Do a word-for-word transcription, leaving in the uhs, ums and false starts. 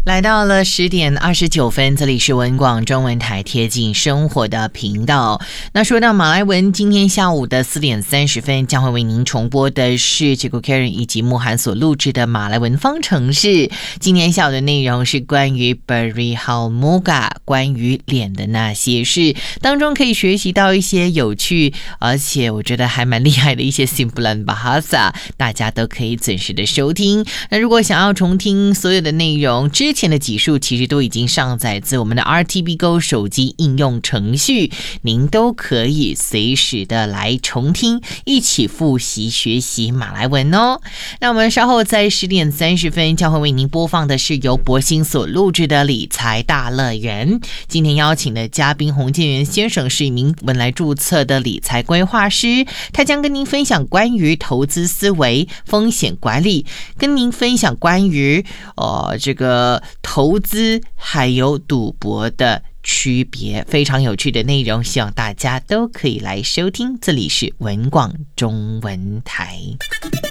来到了十点二十九分，这里是文广中文台贴近生活的频道。那说到马来文，今天下午的四点三十分将会为您重播的是杰古 Karen 以及慕涵所录制的马来文方程式。今天下午的内容是关于 Perihal Muka， 关于脸的那些事，当中可以学习到一些有趣而且我觉得还蛮厉害的一些 Simpulan Bahasa， 大家都可以准时的收听。那如果想要重听所有的内容，之前的集数其实都已经上载自我们的 R T B Go 手机应用程序，您都可以随时的来重听，一起复习学习马来文哦。那我们稍后在十点三十分将会为您播放的是由博兴所录制的理财大乐园。今天邀请的嘉宾洪建元先生是一名文莱注册的理财规划师，他将跟您分享关于投资思维、风险管理，跟您分享关于呃这个投资还有赌博的区别，非常有趣的内容，希望大家都可以来收听。这里是文广中文台。